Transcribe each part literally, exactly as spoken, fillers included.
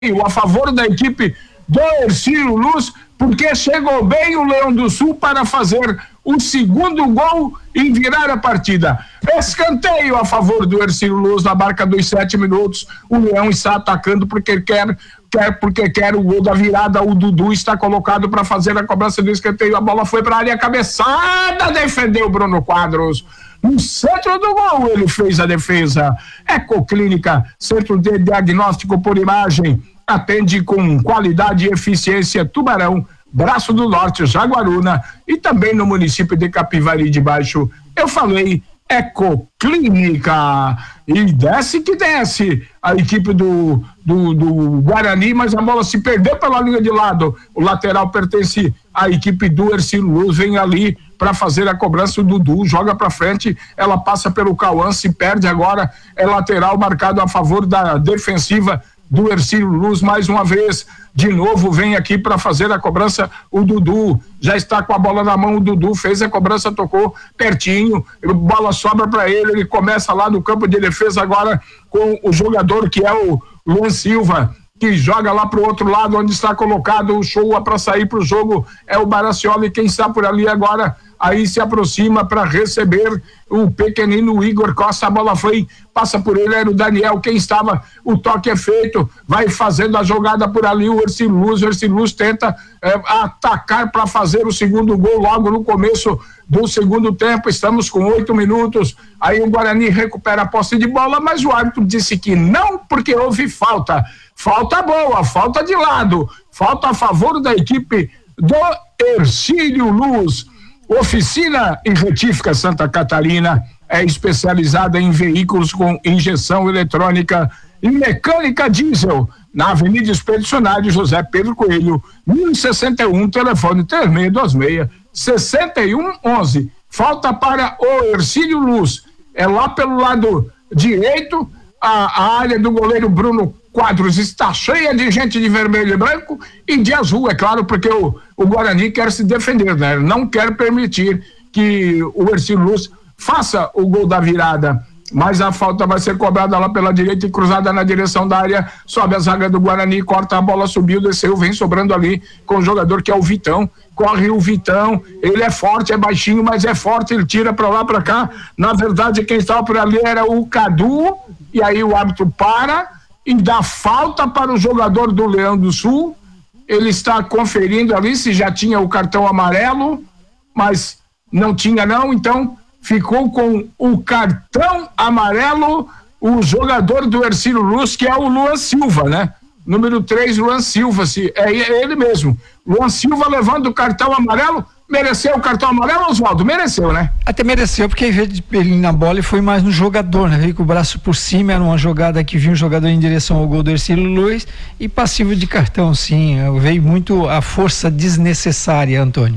a favor da equipe do Hercílio Luz, porque chegou bem o Leão do Sul para fazer o segundo gol e virar a partida. Escanteio a favor do Hercílio Luz na marca dos sete minutos. O Leão está atacando porque quer, quer, porque quer o gol da virada. O Dudu está colocado para fazer a cobrança do escanteio. A bola foi para a área, cabeçada, defendeu Bruno Quadros. No centro do gol ele fez a defesa. Ecoclínica, centro de diagnóstico por imagem, atende com qualidade e eficiência Tubarão, Braço do Norte, Jaguaruna e também no município de Capivari de Baixo. Eu falei Ecoclínica. E desce que desce a equipe do, do, do Guarani, mas a bola se perdeu pela linha de lado. O lateral pertence à equipe do Hercílio Luz, vem ali para fazer a cobrança. O Dudu joga para frente, ela passa pelo Cauã, se perde agora, é lateral marcado a favor da defensiva do Hercílio Luz, mais uma vez, de novo vem aqui para fazer a cobrança o Dudu, já está com a bola na mão, o Dudu fez a cobrança, tocou pertinho, a bola sobra para ele, ele começa lá no campo de defesa agora com o jogador que é o Luan Silva, que joga lá pro outro lado, onde está colocado o Showa para sair pro jogo, é o Baracioli, quem está por ali agora, aí se aproxima para receber o pequenino Igor Costa, a bola foi, passa por ele, era o Daniel, quem estava, o toque é feito, vai fazendo a jogada por ali, o Hercílio Luz, o Hercílio Luz tenta é, atacar para fazer o segundo gol logo no começo do segundo tempo, estamos com oito minutos, aí o Guarani recupera a posse de bola, mas o árbitro disse que não, porque houve falta, falta boa, falta de lado, falta a favor da equipe do Hercílio Luz. Oficina em Retífica Santa Catarina é especializada em veículos com injeção eletrônica e mecânica diesel, na Avenida Expedicionário José Pedro Coelho, mil e sessenta e um, telefone três seis dois seis, seis um um um. Falta para o Hercílio Luz, é lá pelo lado direito, a, a área do goleiro Bruno Quadros está cheia de gente de vermelho e branco e de azul, é claro, porque o, o Guarani quer se defender, né? Não quer permitir que o Hercílio Luz faça o gol da virada, mas a falta vai ser cobrada lá pela direita e cruzada na direção da área, sobe a zaga do Guarani, corta a bola, subiu, desceu, vem sobrando ali com o jogador que é o Vitão, corre o Vitão, ele é forte, é baixinho, mas é forte, ele tira pra lá, pra cá, na verdade quem estava por ali era o Cadu, e aí o árbitro para e dá falta para o jogador do Leão do Sul. Ele está conferindo ali se já tinha o cartão amarelo, mas não tinha não, então ficou com o cartão amarelo o jogador do Hercílio Luz, que é o Luan Silva, né? Número três, Luan Silva, se, é ele mesmo. Luan Silva levando o cartão amarelo. Mereceu o cartão amarelo, Oswaldo? Mereceu, né? Até mereceu, porque em vez de ele na bola, ele foi mais no jogador, né? Veio com o braço por cima, era uma jogada que vinha o jogador em direção ao gol do Hercílio Luz e passivo de cartão, sim. Veio muito a força desnecessária, Antônio.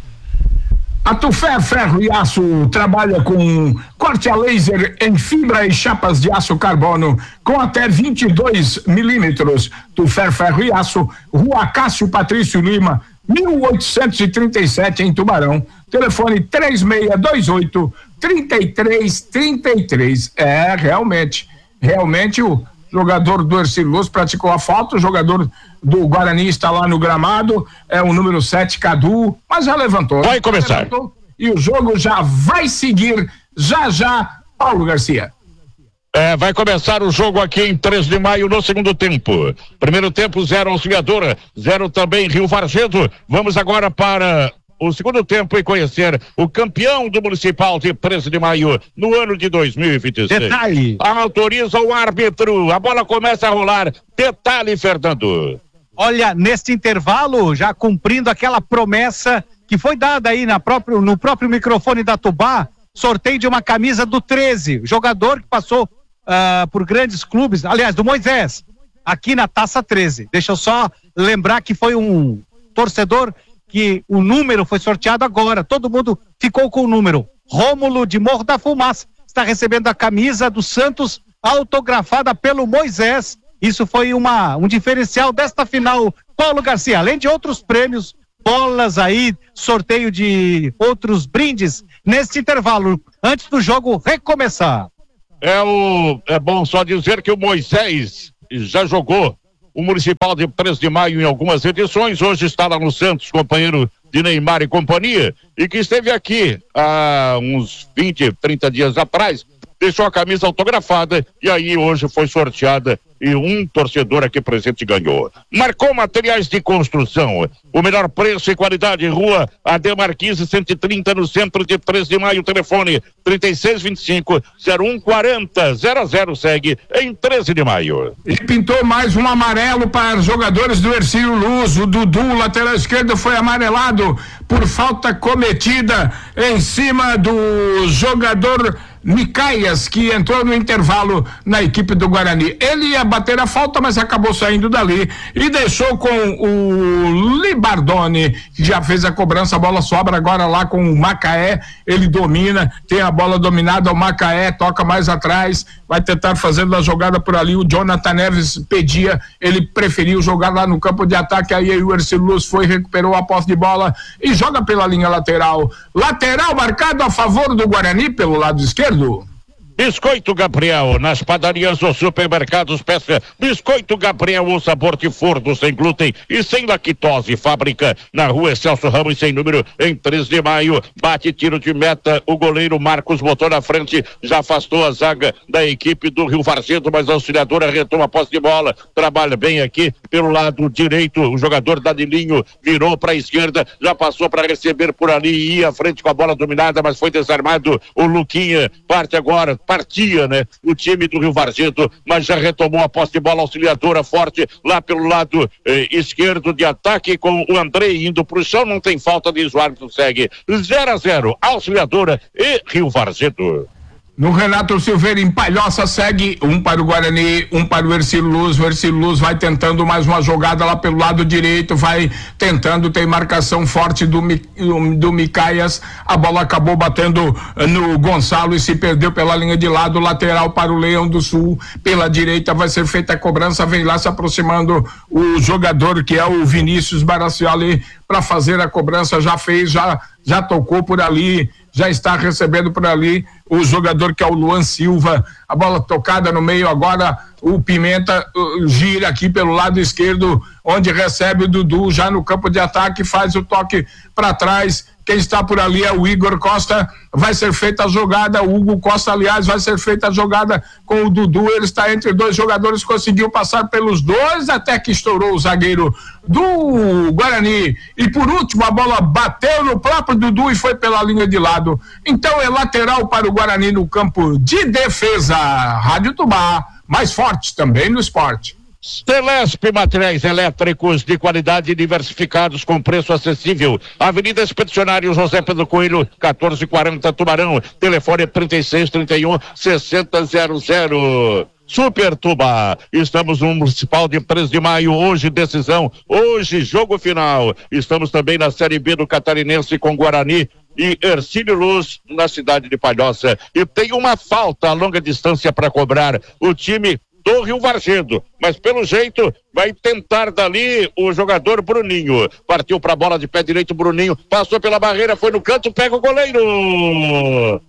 A Tufé Ferro e Aço trabalha com corte a laser em fibra e chapas de aço carbono com até vinte e dois milímetros. Tufé Ferro e Aço, Rua Cássio Patrício Lima, mil oitocentos e trinta e sete, em Tubarão. Telefone três seis dois oito, três três três três. É, realmente, realmente o jogador do Hercílio Luz praticou a falta, o jogador do Guarani está lá no gramado, é o número sete, Cadu, mas já levantou. Vai começar. Levantou, e o jogo já vai seguir, já já, Paulo Garcia. É, vai começar o jogo aqui em três de maio no segundo tempo. Primeiro tempo, zero Auxiliadora, zero também Rio Vargedo. Vamos agora para o segundo tempo e conhecer o campeão do Municipal de três de maio no ano de dois mil e vinte e seis. Detalhe. Autoriza o árbitro, a bola começa a rolar. Detalhe, Fernando. Olha, neste intervalo, já cumprindo aquela promessa que foi dada aí na próprio, no próprio microfone da Tubá, sorteio de uma camisa do treze, jogador que passou uh, por grandes clubes, aliás, do Moisés, aqui na Taça treze. Deixa eu só lembrar que foi um torcedor que o número foi sorteado agora, todo mundo ficou com o número. Rômulo de Morro da Fumaça está recebendo a camisa do Santos autografada pelo Moisés. Isso foi uma, um diferencial desta final, Paulo Garcia, além de outros prêmios, bolas aí, sorteio de outros brindes nesse intervalo, antes do jogo recomeçar. É, o, é bom só dizer que o Moisés já jogou o Municipal de três de maio em algumas edições, hoje está lá no Santos, companheiro de Neymar e companhia, e que esteve aqui há uns vinte, trinta dias atrás, deixou a camisa autografada e aí hoje foi sorteada e um torcedor aqui presente ganhou. Marcou Materiais de Construção, o melhor preço e qualidade, Rua Ademarquise cento e trinta, no centro de três de maio, telefone trinta e seis vinte e cinco, zero um quarenta, zero zero, segue em treze de maio. E pintou mais um amarelo para os jogadores do Hercílio Luz, o Dudu, lateral esquerdo, foi amarelado por falta cometida em cima do jogador Micaias, que entrou no intervalo na equipe do Guarani. Ele ia bater a falta, mas acabou saindo dali e deixou com o Libardone, que já fez a cobrança. A bola sobra agora lá com o Macaé, ele domina, tem a bola dominada, o Macaé toca mais atrás, vai tentar fazendo a jogada por ali. O Jonathan Neves pedia, ele preferiu jogar lá no campo de ataque, aí o Hercílio Luz foi, recuperou a posse de bola e joga pela linha lateral. Lateral marcado a favor do Guarani pelo lado esquerdo. Biscoito Gabriel, nas padarias ou supermercados, peça Biscoito Gabriel, o sabor de forno, sem glúten e sem lactose. Fábrica na rua Celso Ramos, sem número, em três de maio. Bate tiro de meta, o goleiro Marcos botou na frente, já afastou a zaga da equipe do Rio Varzedo, mas a auxiliadora retoma a posse de bola, trabalha bem aqui pelo lado direito, o jogador Danilinho virou para a esquerda, já passou para receber por ali e ia à frente com a bola dominada, mas foi desarmado. O Luquinha parte agora, partia, né? O time do Rio Varzedo, mas já retomou a posse de bola, auxiliadora forte lá pelo lado eh, esquerdo de ataque, com o Andrei indo pro chão, não tem falta de árbitro, segue zero a zero, auxiliadora e Rio Varzedo. No Renato Silveira, em Palhoça, segue um para o Guarani, um para o Hercílio Luz. O Hercílio Luz vai tentando mais uma jogada lá pelo lado direito, vai tentando, tem marcação forte do, do Micaias. A bola acabou batendo no Gonçalo e se perdeu pela linha de lado, lateral para o Leão do Sul. Pela direita vai ser feita a cobrança, vem lá se aproximando o jogador que é o Vinícius Baracioli para fazer a cobrança, já fez, já, já tocou por ali, já está recebendo por ali o jogador que é o Luan Silva. A bola tocada no meio agora, o Pimenta uh, gira aqui pelo lado esquerdo, onde recebe o Dudu já no campo de ataque, faz o toque para trás. Quem está por ali é o Igor Costa, vai ser feita a jogada, o Hugo Costa, aliás, vai ser feita a jogada com o Dudu, ele está entre dois jogadores, conseguiu passar pelos dois, até que estourou o zagueiro do Guarani, e por último a bola bateu no próprio Dudu e foi pela linha de lado. Então é lateral para o Guarani no campo de defesa. Rádio Tubá, mais forte também no esporte. Celesp Materiais Elétricos de qualidade, diversificados com preço acessível. Avenida Expedicionário José Pedro Coelho, quatorze quarenta, Tubarão. Telefone trinta e seis, trinta e um, sessenta, zero zero. Super Tuba, estamos no Municipal de três de maio, hoje decisão, hoje jogo final. Estamos também na Série B do Catarinense com Guarani e Hercílio Luz na cidade de Palhoça. E tem uma falta a longa distância para cobrar o time do Rio Varzedo, mas pelo jeito vai tentar dali o jogador Bruninho. Partiu para a bola de pé direito, Bruninho passou pela barreira, foi no canto, pega o goleiro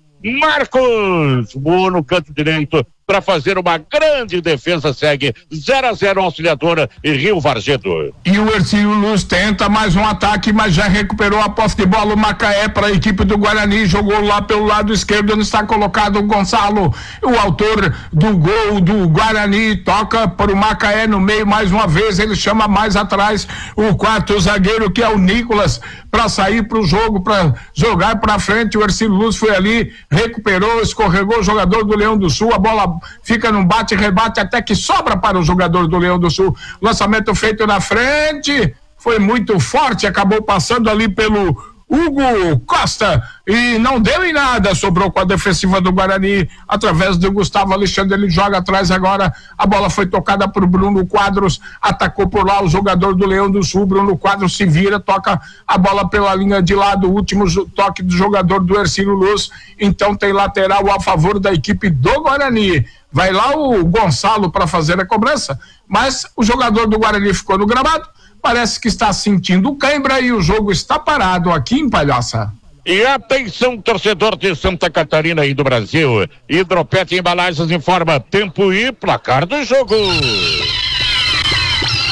Marcos, voou no canto direito para fazer uma grande defesa, segue zero a zero, auxiliadora e Rio Varzedo. E o Hercílio Luz tenta mais um ataque, mas já recuperou a posse de bola o Macaé para a equipe do Guarani, jogou lá pelo lado esquerdo, onde está colocado o Gonçalo, o autor do gol do Guarani, toca para o Macaé no meio mais uma vez, ele chama mais atrás o quarto zagueiro, que é o Nicolas, para sair para o jogo, para jogar para frente. O Hercílio Luz foi ali, recuperou, escorregou o jogador do Leão do Sul, a bola fica num bate-rebate até que sobra para o jogador do Leão do Sul. Lançamento feito na frente, foi muito forte, acabou passando ali pelo Hugo Costa e não deu em nada, sobrou com a defensiva do Guarani, através do Gustavo Alexandre, ele joga atrás agora, a bola foi tocada por Bruno Quadros, atacou por lá o jogador do Leão do Sul, Bruno Quadros se vira, toca a bola pela linha de lado, o último toque do jogador do Hercílio Luz, então tem lateral a favor da equipe do Guarani. Vai lá o Gonçalo para fazer a cobrança, mas o jogador do Guarani ficou no gramado, parece que está sentindo cãibra e o jogo está parado aqui em Palhoça. E atenção, torcedor de Santa Catarina e do Brasil, Hidropet Embalagens informa tempo e placar do jogo.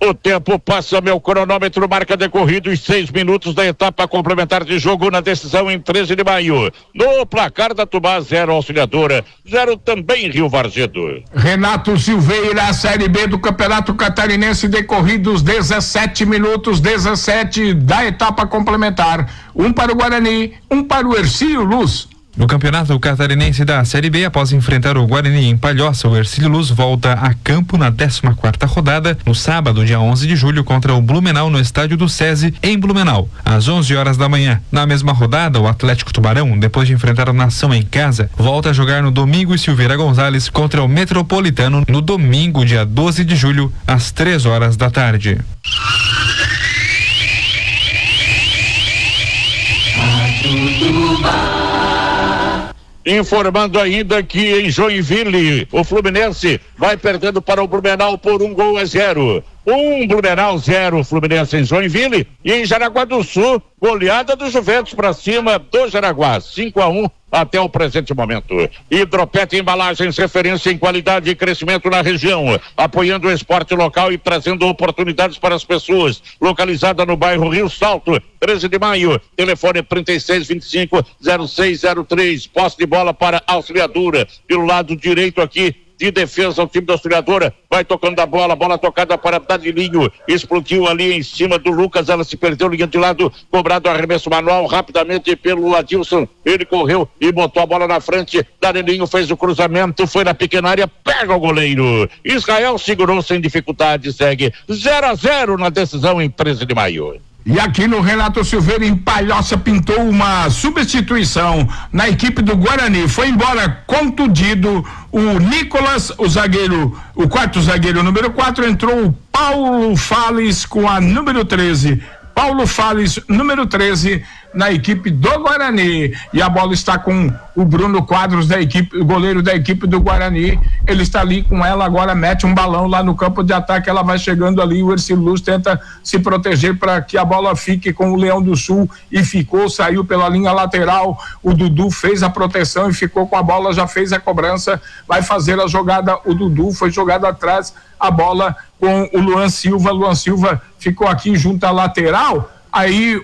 O tempo passa, meu cronômetro marca decorridos seis minutos da etapa complementar de jogo na decisão em treze de maio. No placar da Tubá, zero Auxiliadora, zero também Rio Vargedo. Renato Silveira, Série B do Campeonato Catarinense, decorridos dezessete minutos, dezessete da etapa complementar. Um para o Guarani, um para o Hercílio Luz. No Campeonato Catarinense da Série B, após enfrentar o Guarani em Palhoça, o Hercílio Luz volta a campo na décima quarta rodada, no sábado, dia onze de julho, contra o Blumenau no estádio do SESI, em Blumenau, às onze horas da manhã. Na mesma rodada, o Atlético Tubarão, depois de enfrentar a Nação em casa, volta a jogar no domingo e Silveira Gonzalez contra o Metropolitano no domingo, dia doze de julho, às três horas da tarde. Informando ainda que em Joinville, o Fluminense vai perdendo para o Blumenau por um gol a zero. Um Blumenau, zero Fluminense em Joinville. E em Jaraguá do Sul, goleada do Juventus para cima do Jaraguá, cinco a um até o presente momento. Hidropet Embalagens, referência em qualidade e crescimento na região, apoiando o esporte local e trazendo oportunidades para as pessoas. Localizada no bairro Rio Salto, treze de maio, telefone trinta e seis, vinte e cinco, zero seis zero três, posse de bola para Auxiliadora, pelo lado direito aqui de defesa, o time da Auxiliadora vai tocando a bola, bola tocada para Danilinho, explodiu ali em cima do Lucas, ela se perdeu, linha de lado, cobrado arremesso manual rapidamente pelo Adilson, ele correu e botou a bola na frente, Danilinho fez o cruzamento, foi na pequena área, pega o goleiro, Israel segurou sem dificuldade, segue zero a zero na decisão em treze de maio. E aqui no Renato Silveira, em Palhoça, pintou uma substituição na equipe do Guarani. Foi embora contundido o Nicolas, o zagueiro, o quarto zagueiro número quatro, entrou o Paulo Fales com a número treze. Paulo Fales, número treze, na equipe do Guarani. E a bola está com o Bruno Quadros, da equipe, o goleiro da equipe do Guarani. Ele está ali com ela, agora mete um balão lá no campo de ataque, ela vai chegando ali, o Hercílio Luz tenta se proteger para que a bola fique com o Leão do Sul, e ficou, saiu pela linha lateral, o Dudu fez a proteção e ficou com a bola, já fez a cobrança, vai fazer a jogada, o Dudu foi jogado atrás, a bola com o Luan Silva, Luan Silva ficou aqui junto à lateral, aí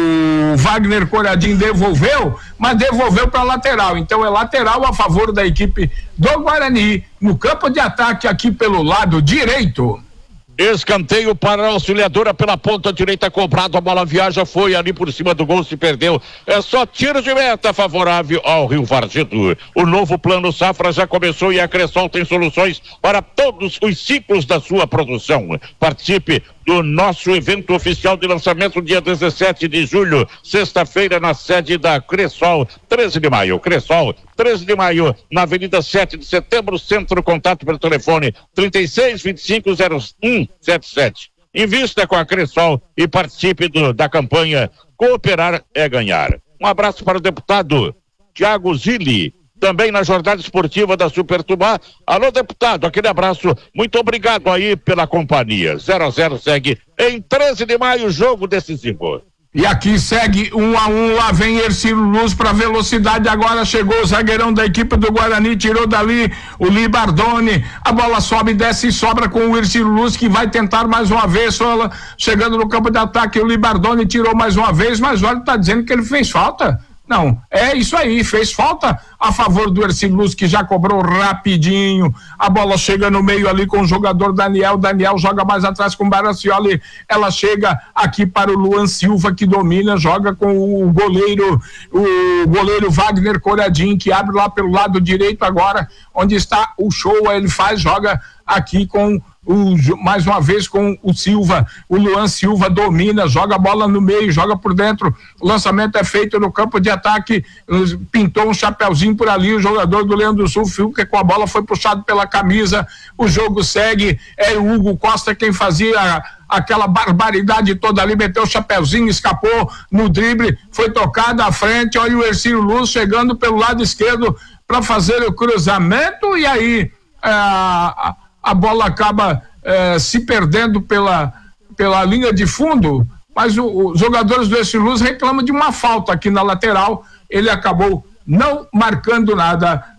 o Wagner Coradinho devolveu, mas devolveu para lateral, então é lateral a favor da equipe do Guarani, no campo de ataque aqui pelo lado direito. Escanteio para a Auxiliadora pela ponta direita, cobrado, a bola viaja, foi ali por cima do gol, se perdeu, é só tiro de meta favorável ao Rio Vargedo. O novo plano Safra já começou e a Cressol tem soluções para todos os ciclos da sua produção. Participe do nosso evento oficial de lançamento dia dezessete de julho, sexta-feira, na sede da Cressol, treze de maio. Cressol, treze de maio, na Avenida sete de setembro, centro, contato pelo telefone trinta e seis, vinte e cinco, zero um sete sete. Invista com a Cressol e participe do, da campanha Cooperar é Ganhar. Um abraço para o deputado Tiago Zilli, também na jornada esportiva da Super Tubá. Alô, deputado, aquele abraço, muito obrigado aí pela companhia. zero a zero segue em treze de maio, jogo decisivo. E aqui segue um a um, lá vem Hercílio Luz para velocidade, agora chegou o zagueirão da equipe do Guarani, tirou dali o Libardone, a bola sobe, desce e sobra com o Hercílio Luz, que vai tentar mais uma vez, só chegando no campo de ataque, o Libardone tirou mais uma vez, mas olha, tá dizendo que ele fez falta. Não, é isso aí, fez falta a favor do Hercílio Luz, que já cobrou rapidinho, a bola chega no meio ali com o jogador Daniel, Daniel joga mais atrás com o Baracioli, ela chega aqui para o Luan Silva, que domina, joga com o goleiro, o goleiro Wagner Coradinho, que abre lá pelo lado direito agora, onde está o show, ele faz, joga aqui com o, mais uma vez com o Silva, o Luan Silva domina, joga a bola no meio, joga por dentro, o lançamento é feito no campo de ataque, pintou um chapeuzinho por ali, o jogador do Leão do Sul, fica com a bola, foi puxado pela camisa, o jogo segue, é o Hugo Costa quem fazia aquela barbaridade toda ali, meteu o chapeuzinho, escapou no drible, foi tocado à frente, olha o Hercílio Luz chegando pelo lado esquerdo para fazer o cruzamento, e aí é, a, a bola acaba é, se perdendo pela, pela linha de fundo, mas o, os jogadores do Hercílio Luz reclamam de uma falta aqui na lateral, ele acabou não marcando nada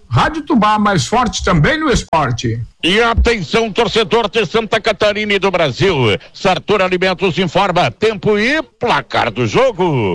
Rádio Tubá, mais forte também no esporte. E atenção, torcedor de Santa Catarina e do Brasil. Sartor Alimentos informa tempo e placar do jogo.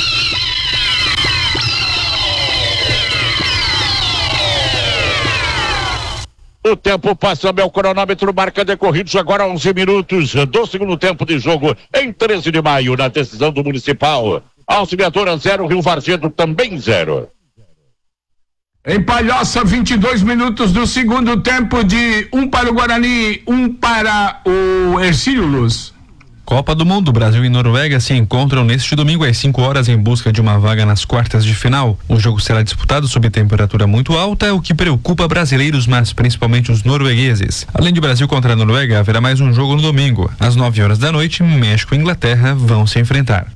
O tempo passa, meu cronômetro marca decorridos agora onze minutos do segundo tempo de jogo em treze de maio, na decisão do Municipal. Auxiliadora zero, Rio Vargem também zero. Em Palhoça, vinte e dois minutos do segundo tempo, de um para o Guarani, um para o Hercílio Luz. Copa do Mundo, Brasil e Noruega se encontram neste domingo às cinco horas em busca de uma vaga nas quartas de final. O jogo será disputado sob temperatura muito alta, o que preocupa brasileiros, mas principalmente os noruegueses. Além de Brasil contra a Noruega, haverá mais um jogo no domingo. Às nove horas da noite, México e Inglaterra vão se enfrentar.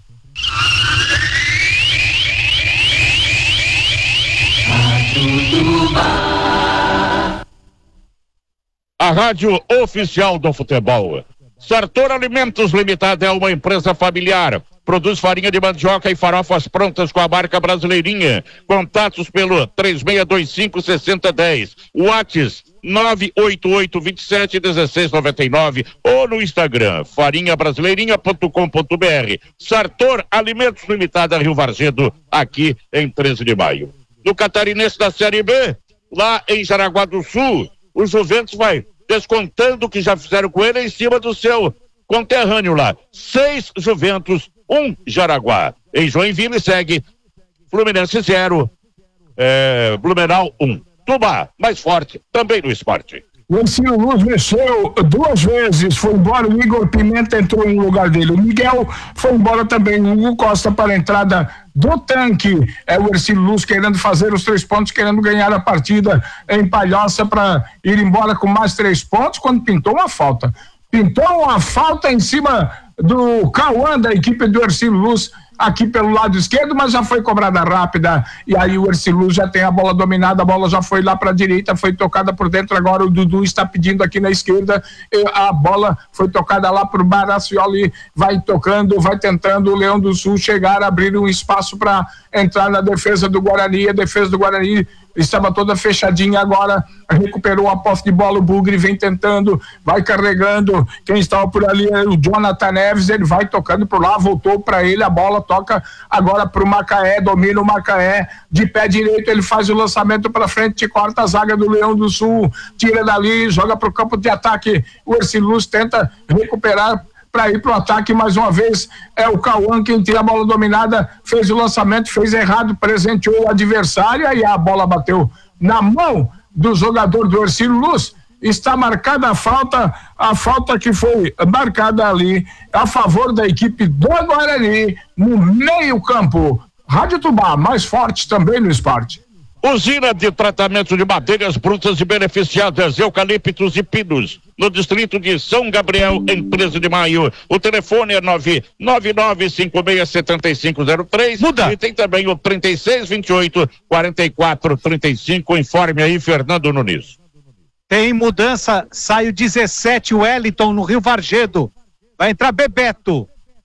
A rádio oficial do futebol. Sartor Alimentos Limitada é uma empresa familiar. Produz farinha de mandioca e farofas prontas com a marca Brasileirinha. Contatos pelo três seis dois cinco, seis zero um zero. WhatsApp nove oito oito, dois sete, um seis nove nove ou no Instagram farinha brasileirinha ponto com ponto b r. Sartor Alimentos Limitada, Rio Vargedo, aqui em treze de maio. No Catarinense da Série B, lá em Jaraguá do Sul, o Juventus vai descontando o que já fizeram com ele em cima do seu conterrâneo lá. Seis Juventus, um Jaraguá. Em Joinville segue Fluminense zero, é, Blumenau um. Tubá, mais forte, também no esporte. O Hercílio Luz mexeu duas vezes, foi embora, o Igor Pimenta entrou no lugar dele, o Miguel foi embora também, o Hugo Costa para a entrada do tanque. É o Hercílio Luz querendo fazer os três pontos, querendo ganhar a partida em Palhoça para ir embora com mais três pontos, quando pintou uma falta. Pintou uma falta em cima do Cauã, da equipe do Hercílio Luz, aqui pelo lado esquerdo, mas já foi cobrada rápida, e aí o Hercílio Luz já tem a bola dominada, a bola já foi lá para a direita, foi tocada por dentro, agora o Dudu está pedindo aqui na esquerda, a bola foi tocada lá para o Baracioli, vai tocando, vai tentando o Leão do Sul chegar, abrir um espaço para entrar na defesa do Guarani, a defesa do Guarani estava toda fechadinha, agora recuperou a posse de bola, o Bugre vem tentando, vai carregando, quem estava por ali é o Jonathan Neves, ele vai tocando por lá, voltou para ele, a bola toca agora pro Macaé, domina o Macaé, de pé direito ele faz o lançamento para frente, corta a zaga do Leão do Sul, tira dali, joga pro campo de ataque, o Hercílio Luz tenta recuperar para ir pro ataque mais uma vez, é o Cauã quem tem a bola dominada, fez o lançamento, fez errado, presenteou o adversário e a bola bateu na mão do jogador do Hercílio Luz. Está marcada a falta, a falta que foi marcada ali a favor da equipe do Guarani no meio campo. Rádio Tubá, mais forte também no esporte. Usina de tratamento de madeiras brutas e beneficiadas, eucaliptos e pinos, no distrito de São Gabriel, em treze de maio. O telefone é nove nove nove cinco seis sete cinco zero três. Muda. E tem também o trinta e seis, vinte e oito, quarenta e quatro, trinta e cinco. Informe aí, Fernando Nunes. Tem mudança, sai o dezessete, o Wellington no Rio Vargedo. Vai entrar Bebeto.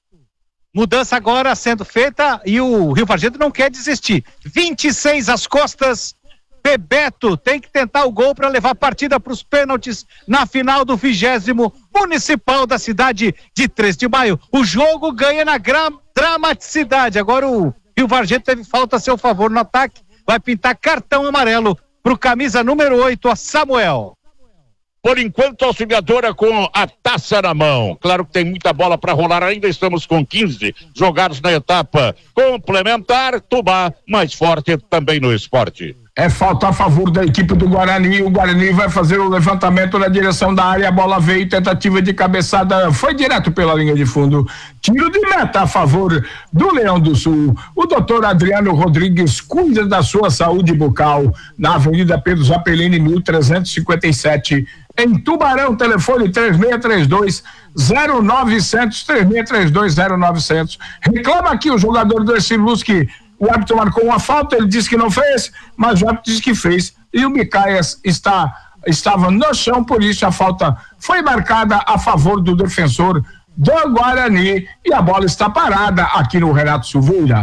Mudança agora sendo feita e o Rio Vargedo não quer desistir. vinte e seis às costas. Bebeto tem que tentar o gol para levar a partida para os pênaltis na final do vigésimo Municipal da cidade de treze de maio. O jogo ganha na gra- dramaticidade. Agora o Rio Vargedo teve falta a seu favor no ataque. Vai pintar cartão amarelo pro camisa número oito, a Samuel. Por enquanto, auxiliadora com a taça na mão. Claro que tem muita bola para rolar ainda. Estamos com quinze jogados na etapa complementar. Tubá, mais forte também no esporte. É falta a favor da equipe do Guarani. O Guarani vai fazer o levantamento na direção da área. A bola veio, tentativa de cabeçada, foi direto pela linha de fundo. Tiro de meta a favor do Leão do Sul. O doutor Adriano Rodrigues cuida da sua saúde bucal na Avenida Pedro Zapelini, mil trezentos e cinquenta e sete. Em Tubarão, telefone três seis três dois, zero nove zero zero, três seis três dois, zero nove zero zero. Reclama aqui o jogador do Hercílio Luz que o árbitro marcou uma falta, ele disse que não fez, mas o árbitro disse que fez. E o Micaias está, estava no chão, por isso a falta foi marcada a favor do defensor do Guarani e a bola está parada aqui no Renato Silveira.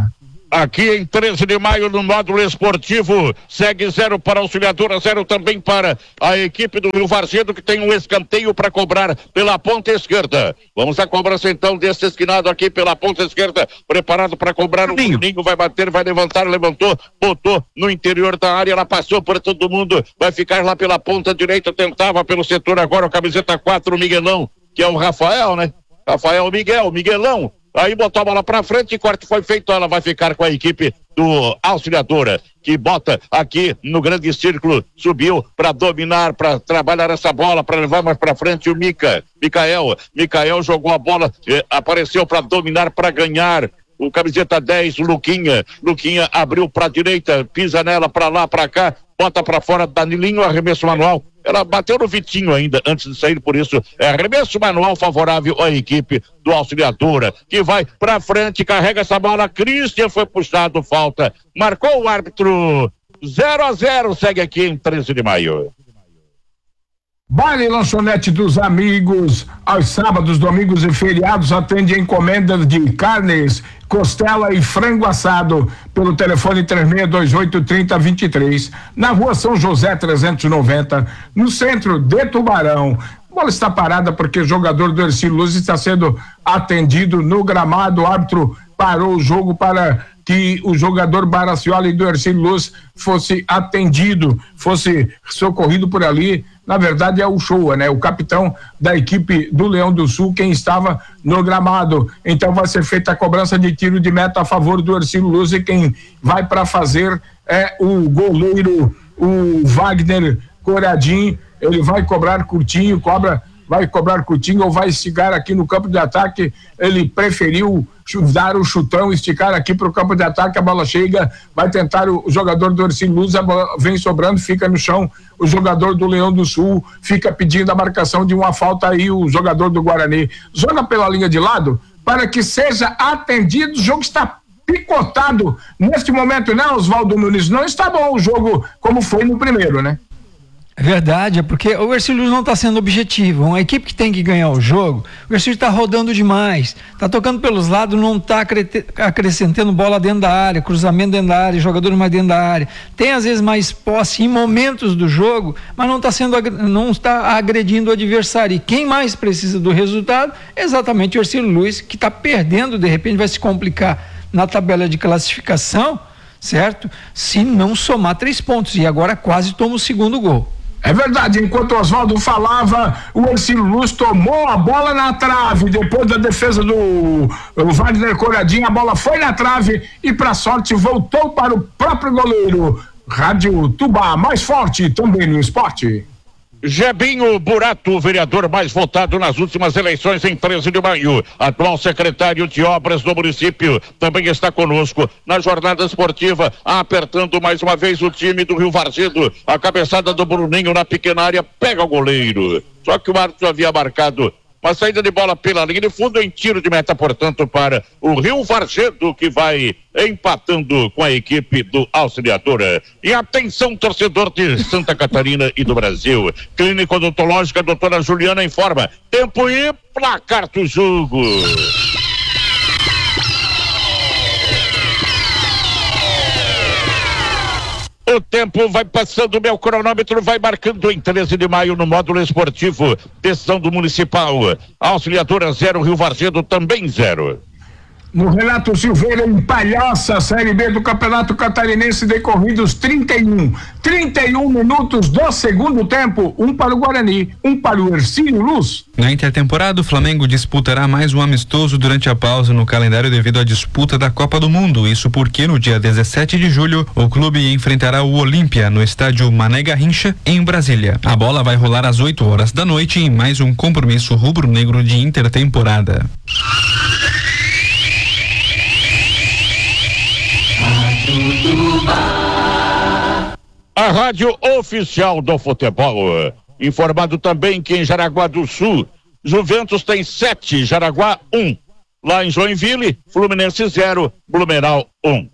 Aqui em treze de maio, no módulo esportivo, segue zero para a Auxiliadora, zero também para a equipe do Rio Varzedo, que tem um escanteio para cobrar pela ponta esquerda. Vamos à cobrança então desse esquinado aqui pela ponta esquerda, preparado para cobrar. O Juninho vai bater, vai levantar, levantou, botou no interior da área, ela passou por todo mundo, vai ficar lá pela ponta direita, tentava pelo setor agora o camiseta quatro, o Miguelão, que é o Rafael, né? Rafael Miguel, Miguelão. Aí botou a bola pra frente e corte foi feito, ela vai ficar com a equipe do Auxiliadora, que bota aqui no grande círculo, subiu para dominar, para trabalhar essa bola, para levar mais para frente o Mica, Micael, Micael jogou a bola, eh, apareceu para dominar, para ganhar. O camiseta dez, Luquinha, Luquinha abriu para direita, pisa nela para lá, para cá, bota para fora, Danilinho, arremesso manual. Ela bateu no Vitinho ainda, antes de sair, por isso, é arremesso manual favorável à equipe do Auxiliadora, que vai pra frente, carrega essa bola, Christian foi puxado, falta, marcou o árbitro, zero a zero, segue aqui em treze de maio. Baile Lanchonete dos Amigos, aos sábados, domingos e feriados, atende encomendas de carnes, costela e frango assado pelo telefone três seis dois oito, três zero dois três, na rua São José trezentos e noventa, no centro de Tubarão. A bola está parada porque o jogador do Ercílio Luz está sendo atendido no gramado. O árbitro parou o jogo para que o jogador Baraccioli do Ercílio Luz fosse atendido, fosse socorrido por ali. Na verdade é o Showa, né? O capitão da equipe do Leão do Sul, quem estava no gramado. Então vai ser feita a cobrança de tiro de meta a favor do Ercílio Luz, e quem vai para fazer é o goleiro, o Wagner Coradinho. Ele vai cobrar curtinho, cobra, vai cobrar curtinho ou vai esticar aqui no campo de ataque. Ele preferiu dar o chutão, esticar aqui para o campo de ataque, a bola chega, vai tentar o jogador do Ercílio Luz, a bola vem sobrando, fica no chão, o jogador do Leão do Sul fica pedindo a marcação de uma falta aí, o jogador do Guarani joga pela linha de lado para que seja atendido. O jogo está picotado neste momento, né, Oswaldo Nunes? Não está bom o jogo como foi no primeiro, né? É verdade, é porque o Ercílio Luz não está sendo objetivo. Uma equipe que tem que ganhar o jogo, o Ercílio está rodando demais, está tocando pelos lados, não está acrescentando bola dentro da área, cruzamento dentro da área, jogadores mais dentro da área. Tem às vezes mais posse em momentos do jogo, mas não está sendo, não está agredindo o adversário. E quem mais precisa do resultado é exatamente o Ercílio Luz, que está perdendo, de repente vai se complicar na tabela de classificação, certo? Se não somar três pontos. E agora quase toma o segundo gol. É verdade, enquanto o Oswaldo falava, o Ercílio Luz tomou a bola na trave, depois da defesa do Wagner Coradinho, a bola foi na trave e, para sorte, voltou para o próprio goleiro. Rádio Tubá, mais forte também no esporte. Gebinho Burato, vereador mais votado nas últimas eleições em treze de maio, atual secretário de obras do município, também está conosco na jornada esportiva, apertando mais uma vez o time do Rio Varzedo. A cabeçada do Bruninho na pequena área, pega o goleiro, só que o árbitro havia marcado uma saída de bola pela linha de fundo em tiro de meta, portanto, para o Rio Varzedo, que vai empatando com a equipe do Auxiliadora. E atenção, torcedor de Santa Catarina e do Brasil. Clínica Odontológica, doutora Juliana informa. Tempo e placar do jogo. O tempo vai passando, meu cronômetro vai marcando em treze de maio no módulo esportivo. Decisão do Municipal. Auxiliadora zero, Rio Varzedo também zero. No Renato Silveira, em Palhoça, Série B do Campeonato Catarinense, decorridos trinta e um, trinta e um minutos do segundo tempo, um para o Guarani, um para o Ercílio Luz. Na intertemporada, o Flamengo disputará mais um amistoso durante a pausa no calendário devido à disputa da Copa do Mundo. Isso porque no dia dezessete de julho, o clube enfrentará o Olímpia no estádio Mané Garrincha, em Brasília. A bola vai rolar às oito horas da noite em mais um compromisso rubro-negro de intertemporada. A rádio oficial do futebol. Informado também que em Jaraguá do Sul, Juventus tem sete, Jaraguá um. Lá em Joinville, Fluminense zero, Blumenau um.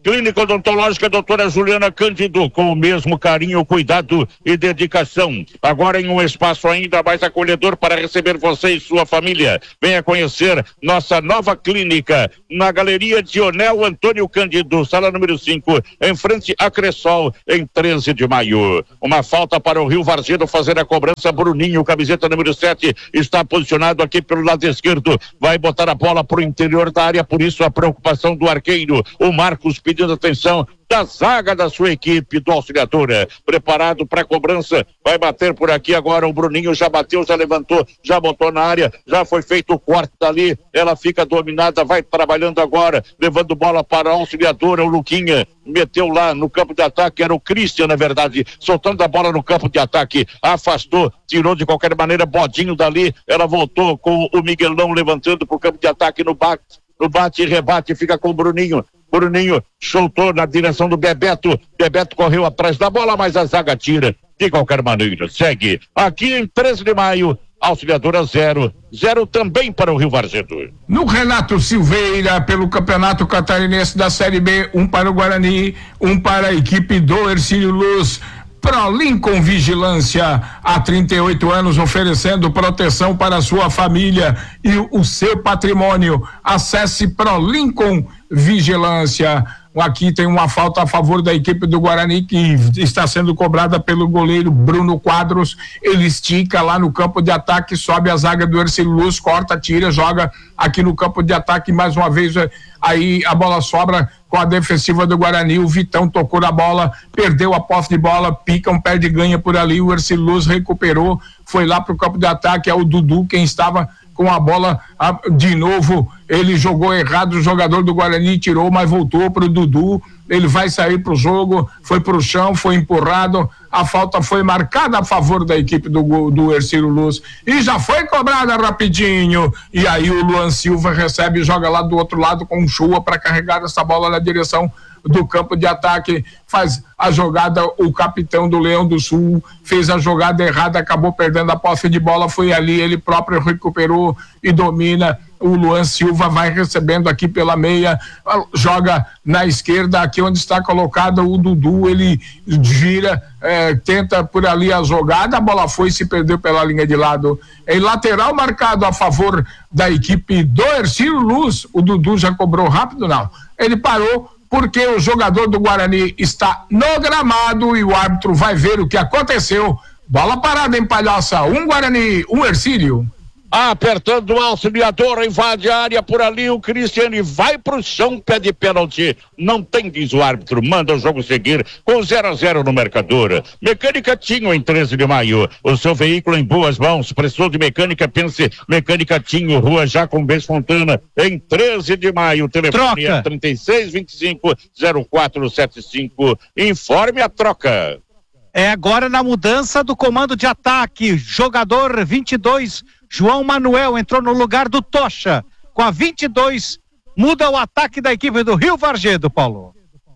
Clínica Odontológica doutora Juliana Cândido, com o mesmo carinho, cuidado e dedicação. Agora em um espaço ainda mais acolhedor para receber você e sua família. Venha conhecer nossa nova clínica na Galeria Dionel Antônio Cândido, sala número cinco, em frente a Cressol, em treze de maio. Uma falta para o Rio Varzedo fazer a cobrança. Bruninho, camiseta número sete, está posicionado aqui pelo lado esquerdo. Vai botar a bola para o interior da área, por isso a preocupação do arqueiro. O Marcos pedindo atenção da zaga da sua equipe do Auxiliadora, preparado para a cobrança, vai bater por aqui agora, o Bruninho já bateu, já levantou, já botou na área, já foi feito o corte dali, ela fica dominada, vai trabalhando agora, levando bola para a Auxiliadora, o Luquinha meteu lá no campo de ataque, era o Christian na verdade, soltando a bola no campo de ataque, afastou, tirou de qualquer maneira, Bodinho dali, ela voltou com o Miguelão levantando para o campo de ataque no bate, no bate e rebate, fica com o Bruninho. Bruninho soltou na direção do Bebeto, Bebeto correu atrás da bola, mas a zaga tira, de qualquer maneira, segue, aqui em treze de maio, Auxiliadora zero, zero também para o Rio Varzedo. No Renato Silveira, pelo Campeonato Catarinense da Série B, um para o Guarani, um para a equipe do Hercílio Luz. ProLincoln Vigilância, há trinta e oito anos oferecendo proteção para a sua família e o seu patrimônio. Acesse ProLincoln Vigilância. Aqui tem uma falta a favor da equipe do Guarani que está sendo cobrada pelo goleiro Bruno Quadros. Ele estica lá no campo de ataque, sobe a zaga do Hercílio Luz, corta, tira, joga aqui no campo de ataque mais uma vez. Aí a bola sobra com a defensiva do Guarani. O Vitão tocou na bola, perdeu a posse de bola, pica um pé de ganha por ali. O Hercílio Luz recuperou, foi lá para o campo de ataque. É o Dudu quem estava com a bola de novo. Ele jogou errado, o jogador do Guarani tirou, mas voltou para o Dudu. Ele vai sair para o jogo, foi para o chão, foi empurrado. A falta foi marcada a favor da equipe do, do Hercílio Luz e já foi cobrada rapidinho. E aí o Luan Silva recebe e joga lá do outro lado com o Chua para carregar essa bola na direção do campo de ataque, faz a jogada, o capitão do Leão do Sul fez a jogada errada, acabou perdendo a posse de bola, foi ali, ele próprio recuperou e domina. O Luan Silva vai recebendo aqui pela meia, joga na esquerda, aqui onde está colocado o Dudu, ele gira, é, tenta por ali a jogada, a bola foi e se perdeu pela linha de lado. Em lateral marcado a favor da equipe do Hercílio Luz, o Dudu já cobrou rápido, não, ele parou porque o jogador do Guarani está no gramado e o árbitro vai ver o que aconteceu. Bola parada em Palhoça, um Guarani, um Hercílio. Apertando o Auxiliador, invade a área por ali, o Cristiane vai pro chão, pede pênalti, não tem, diz o árbitro, manda o jogo seguir com zero a zero no marcador. Mecânica Tinho em treze de maio, o seu veículo em boas mãos, precisou de mecânica, pense Mecânica Tinho, Rua Jacombês Fontana, em treze de maio, telefone é trinta e seis, vinte e cinco, zero quatro sete cinco, informe a troca. É agora na mudança do comando de ataque, jogador vinte e dois, João Manuel entrou no lugar do Tocha, com a vinte e dois, muda o ataque da equipe do Rio Varzedo, Paulo.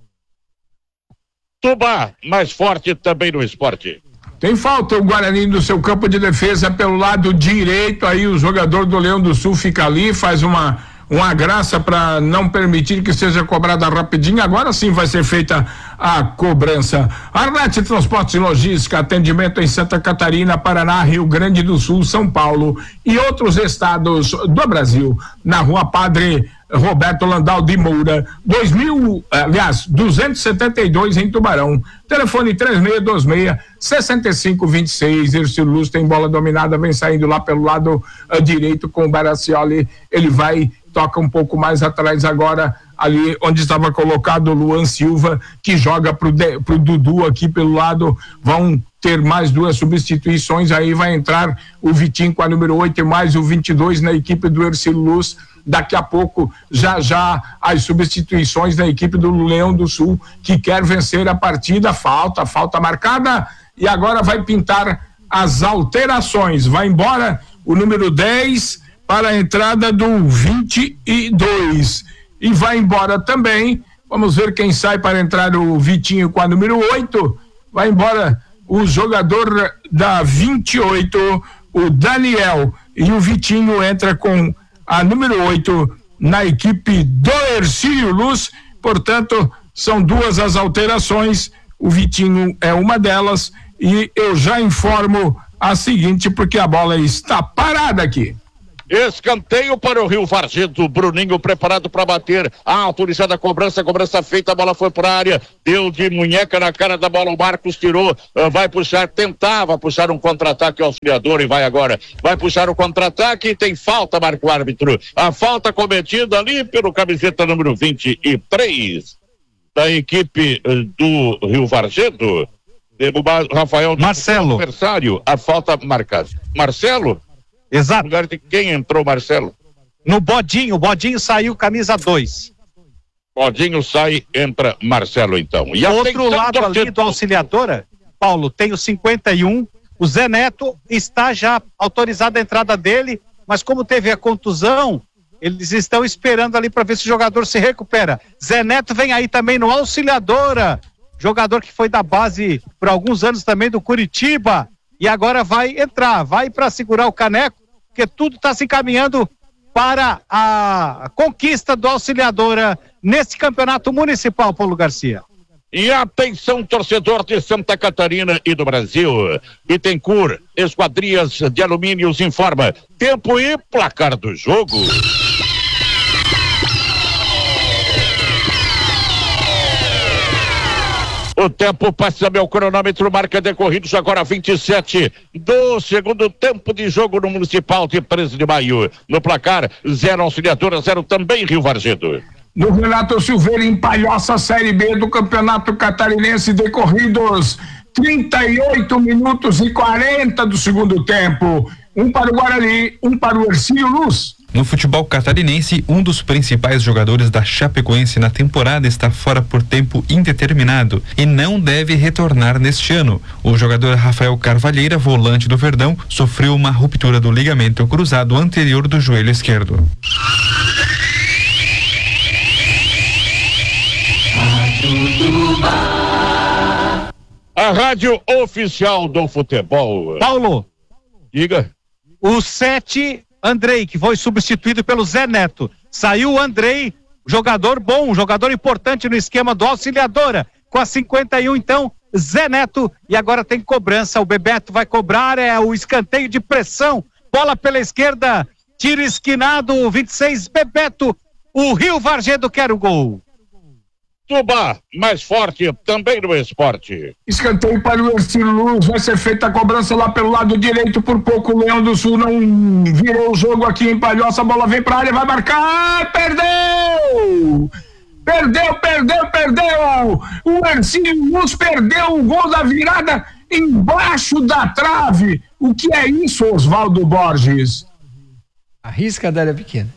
Tubá, mais forte também no esporte. Tem falta o Guarani no seu campo de defesa pelo lado direito, aí o jogador do Leão do Sul fica ali, faz uma uma graça para não permitir que seja cobrada rapidinho. Agora sim vai ser feita a cobrança. Arnete Transportes e Logística, atendimento em Santa Catarina, Paraná, Rio Grande do Sul, São Paulo e outros estados do Brasil. Na Rua Padre Roberto Landau de Moura, dois mil, aliás, duzentos e setenta e dois em Tubarão. Telefone três seis dois seis, seis cinco dois seis. Hercílio Luz tem bola dominada, vem saindo lá pelo lado uh, direito com o Baracioli. Ele vai, toca um pouco mais atrás agora, ali onde estava colocado o Luan Silva, que joga pro, de, pro Dudu aqui pelo lado. Vão ter mais duas substituições, aí vai entrar o Vitinho com a número oito e mais o vinte e dois na equipe do Hercílio Luz. Daqui a pouco, já já, as substituições da equipe do Leão do Sul, que quer vencer a partida. Falta, falta marcada, e agora vai pintar as alterações. Vai embora o número dez para a entrada do vinte e dois. E vai embora também, vamos ver quem sai para entrar o Vitinho com a número oito. Vai embora o jogador da vinte e oito, o Daniel, e o Vitinho entra com a número oito na equipe do Hercílio Luz. Portanto, São duas as alterações, o Vitinho é uma delas, e eu já informo a seguinte, porque a bola está parada aqui. Escanteio para o Rio Vargento, Bruninho preparado para bater, autorizada a cobrança, a cobrança feita, a bola foi para a área, deu de munheca na cara da bola, o Marcos tirou, uh, vai puxar, tentava puxar um contra-ataque auxiliador e vai agora, vai puxar o contra-ataque e tem falta, marca o árbitro, a falta cometida ali pelo camiseta número vinte e três da equipe uh, do Rio Vargento, o Rafael Marcelo, adversário, a falta marcada. Marcelo? Exato. No lugar de quem entrou, Marcelo? No Bodinho, o Bodinho saiu, camisa dois. Bodinho sai, entra Marcelo então. E outro lado ali do Auxiliadora, Paulo, tem o cinquenta e um, o Zé Neto está já autorizado a entrada dele, mas como teve a contusão, eles estão esperando ali para ver se o jogador se recupera. Zé Neto vem aí também no Auxiliadora, jogador que foi da base por alguns anos também do Curitiba, e agora vai entrar, vai para segurar o caneco, porque tudo está se encaminhando para a conquista do Auxiliadora nesse campeonato municipal, Paulo Garcia. E atenção, torcedor de Santa Catarina e do Brasil, Bittencourt, Esquadrias de Alumínios informa, tempo e placar do jogo. O tempo passa, meu cronômetro marca decorridos agora vinte e sete do segundo tempo de jogo no Municipal de treze de maio. No placar, zero Auxiliadora, zero também Rio Vargento. No Renato Silveira, em Palhoça, Série B do Campeonato Catarinense, decorridos trinta e oito minutos e quarenta do segundo tempo. Um para o Guarani, um para o Ercílio Luz. No futebol catarinense, um dos principais jogadores da Chapecoense na temporada está fora por tempo indeterminado e não deve retornar neste ano. O jogador Rafael Carvalheira, volante do Verdão, sofreu uma ruptura do ligamento cruzado anterior do joelho esquerdo. A rádio oficial do futebol. Paulo, diga. O sete, Andrei, que foi substituído pelo Zé Neto. Saiu o Andrei, jogador bom, jogador importante no esquema do Auxiliadora. Com a cinquenta e um, então, Zé Neto. E agora tem cobrança. O Bebeto vai cobrar, é o escanteio de pressão. Bola pela esquerda, tiro esquinado, vinte e seis, Bebeto. O Rio Vargento quer o gol. Tubá, mais forte também no esporte. Escanteio para o Ercílio Luz, vai ser feita a cobrança lá pelo lado direito, por pouco o Leão do Sul não virou o jogo aqui em Palhoça, a bola vem para a área, vai marcar, perdeu! Perdeu, perdeu, perdeu! O Ercílio Luz perdeu o gol da virada embaixo da trave. O que é isso, Oswaldo Borges? A risca da área pequena.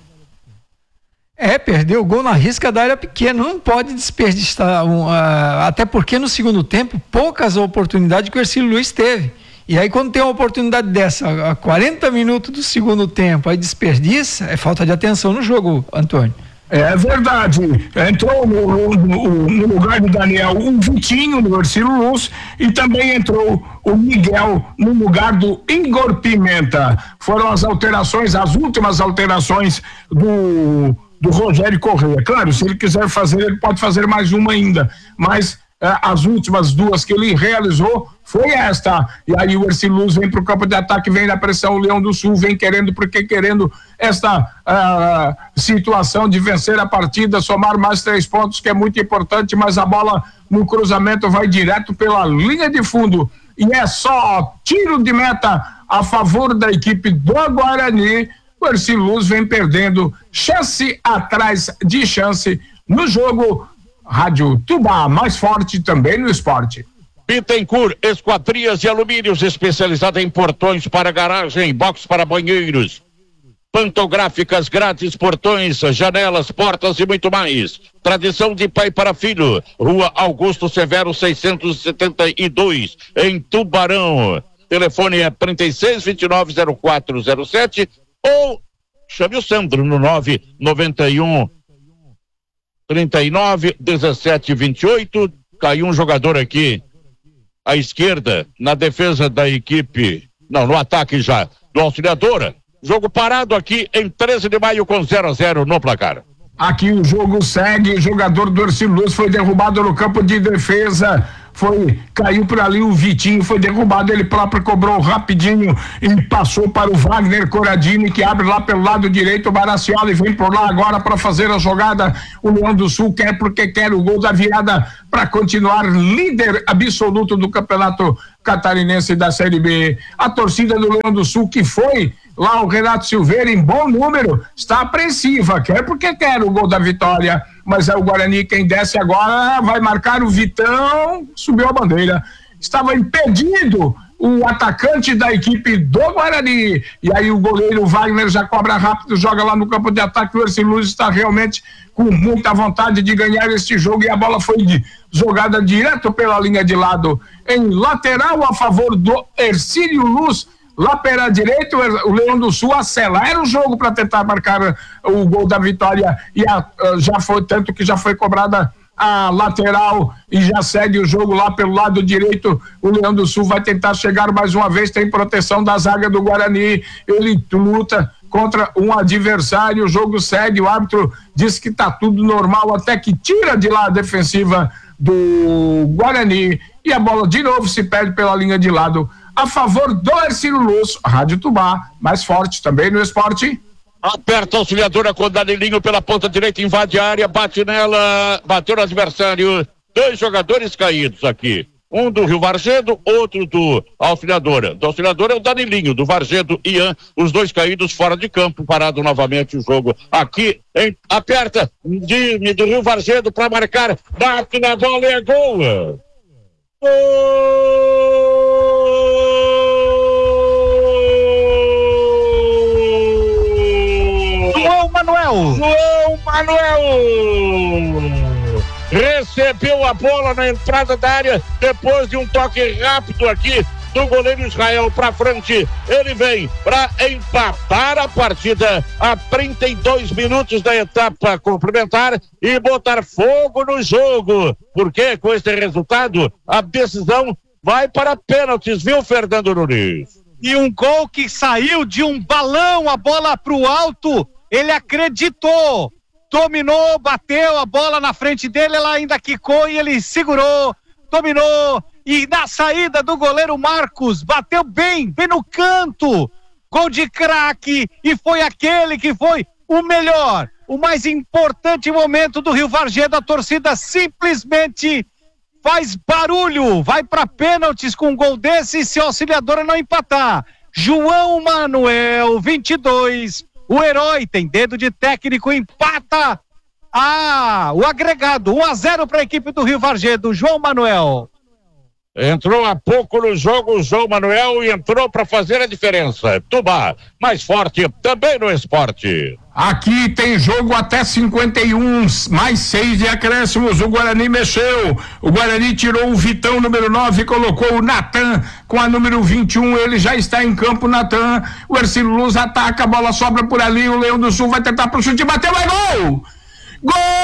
É, perdeu o gol na risca da área pequena, não pode desperdiçar, um, uh, até porque no segundo tempo, poucas oportunidades que o Ercílio Luiz teve. E aí quando tem uma oportunidade dessa, a quarenta minutos do segundo tempo, aí desperdiça, é falta de atenção no jogo, Antônio. É verdade, entrou no, no, no lugar do Daniel o Vitinho, no Ercílio Luz, e também entrou o Miguel no lugar do Igor Pimenta. Foram as alterações, as últimas alterações do... do Rogério Correia. Claro, se ele quiser fazer, ele pode fazer mais uma ainda, mas eh, as últimas duas que ele realizou foi esta, e aí o Ercílio Luz vem para o campo de ataque, vem na pressão, o Leão do Sul vem querendo, porque querendo esta uh, situação de vencer a partida, somar mais três pontos, que é muito importante, mas a bola no cruzamento vai direto pela linha de fundo, e é só tiro de meta a favor da equipe do Guarani. O Ercílio Luz vem perdendo chance atrás de chance no jogo. Rádio Tubá, mais forte também no esporte. Bittencourt, Esquadrias de Alumínios, especializada em portões para garagem, box para banheiros, pantográficas grátis, portões, janelas, portas e muito mais. Tradição de pai para filho. Rua Augusto Severo, seiscentos e setenta e dois, em Tubarão. Telefone é trinta e seis, vinte e nove, zero quatro zero sete. Ou chame o Sandro no nove nove um, trinta e nove, dezessete, vinte e oito. Caiu um jogador aqui à esquerda, na defesa da equipe, não, no ataque já, do Auxiliadora. Jogo parado aqui em treze de maio com zero a zero no placar. Aqui o jogo segue, o jogador do Ercílio Luz foi derrubado no campo de defesa. Foi, caiu por ali o Vitinho, foi derrubado, ele próprio cobrou rapidinho e passou para o Wagner Coradini, que abre lá pelo lado direito, o Baracioli vem por lá agora para fazer a jogada. O Leão do Sul quer porque quer o gol da virada para continuar líder absoluto do Campeonato Catarinense da Série B. A torcida do Leão do Sul, que foi lá o Renato Silveira em bom número, está apreensiva, quer porque quer o gol da vitória, mas é o Guarani quem desce agora, vai marcar o Vitão, subiu a bandeira, estava impedido o atacante da equipe do Guarani, e aí o goleiro Wagner já cobra rápido, joga lá no campo de ataque. O Ercílio Luz está realmente com muita vontade de ganhar este jogo, e a bola foi de, jogada direto pela linha de lado, em lateral a favor do Ercílio Luz. Lá pela direita, o Leão do Sul acelera o jogo para tentar marcar o gol da vitória, e a, já foi, tanto que já foi cobrada a lateral e já segue o jogo lá pelo lado direito. O Leão do Sul vai tentar chegar mais uma vez, tem proteção da zaga do Guarani, ele luta contra um adversário, o jogo segue, o árbitro diz que está tudo normal, até que tira de lá a defensiva do Guarani, e a bola de novo se perde pela linha de lado a favor do Ercílio Luz. Rádio Tubá, mais forte também no esporte. Aperta a auxiliadora com o Danilinho pela ponta direita, invade a área, bate nela, bateu no adversário. Dois jogadores caídos aqui. Um do Rio Vargedo, outro do Auxiliadora. Do Auxiliadora é o Danilinho, do Vargedo, Ian, os dois caídos fora de campo, parado novamente o jogo. Aqui, em, aperta, de, do Rio Vargedo para marcar, bate na bola e é gol. Gol! João Manuel! João Manuel! Recebeu a bola na entrada da área, depois de um toque rápido aqui do goleiro Israel para frente. Ele vem para empatar a partida a trinta e dois minutos da etapa complementar e botar fogo no jogo, porque com esse resultado a decisão vai para pênaltis, viu, Fernando Nunes? E um gol que saiu de um balão, a bola pro alto, ele acreditou, dominou, bateu a bola na frente dele, ela ainda quicou e ele segurou, dominou, e na saída do goleiro Marcos, bateu bem, bem no canto, gol de craque, e foi aquele que foi o melhor, o mais importante momento do Rio Vargedo. A torcida simplesmente faz barulho, vai para pênaltis com um gol desse se a Auxiliadora não empatar. João Manuel, vinte e dois, o herói tem dedo de técnico, empata ah, o agregado, um a zero para a equipe do Rio Vargedo. João Manuel entrou há pouco no jogo o João Manuel e entrou para fazer a diferença. Tubá, mais forte também no esporte. Aqui tem jogo até cinquenta e um, mais seis de acréscimos. O Guarani mexeu. O Guarani tirou o Vitão, número nove, e colocou o Natan com a número vinte e um. Ele já está em campo, Natan. O Ercílio Luz ataca, a bola sobra por ali. O Leão do Sul vai tentar pro chute, bateu, é gol! Gol!